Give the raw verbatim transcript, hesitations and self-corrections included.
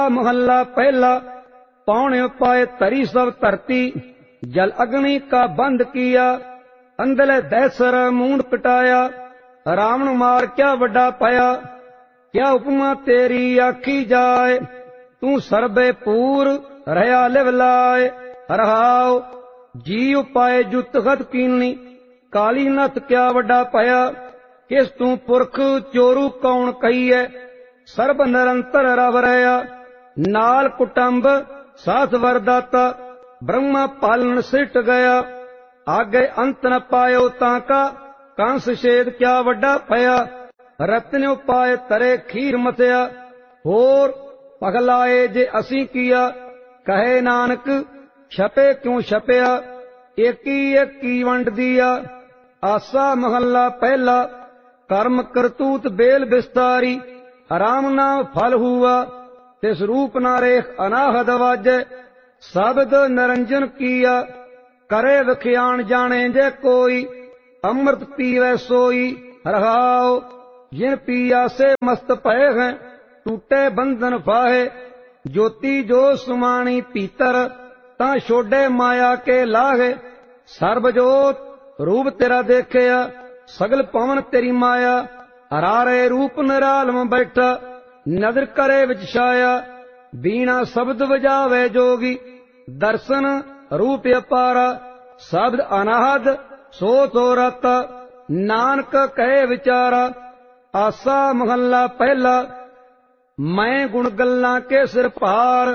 महला पहला। पौने पाए तरी सब धरती, जल अग्नि का बंद किया। अंधले दैसर मूंड पिटाया, रावण मार क्या वड्डा पाया। क्या उपमा तेरी आखी जाए, तू सर्बे पूर रहा लिवलाए। रहाओ जी उपाय जुत गत कीनी, काली नथ क्या वड्डा पाया। किस तू पुरख चोरू कौन कहीए, सर्ब निरंतर रव रहा। नाल कुटुंब साथ वरदाता, ब्रह्मा पालन सिट गया। आगे अंत न पायो ताका, कंस छेद क्या वड्डा पया। रत्न उपाय तरे खीर मथया, होर पगलाए जे असी किया। कहे नानक छपे क्यों छपया, एकी एकी वंड दिया। आसा महला पहला। कर्म करतूत बेल विस्तारी, राम नाम फल हुआ। तिस रूप ना रेख अनाहद वाजे, शब्द निरंजन किया। करे विख्यान जाने जे कोई, अमृत पीवे सोई। रहाओ जिन पिया से मस्त भय हैं, टूटे बंधन फाहे। ज्योति जो सुमानी पीतर, ता छोड़े माया के लाहे। सर्वजोत रूप तेरा देखया, सगल पवन तेरी माया। हरारे रूप निरालम बैठा, नदर करे विच छाया। बीना शब्द बजावे जोगी, दर्शन रूप अपारा। शब्द अनाहद सो तो रता, नानक कहे विचारा। आसा महला पहला। मैं गुण गल्लां के सिर भार,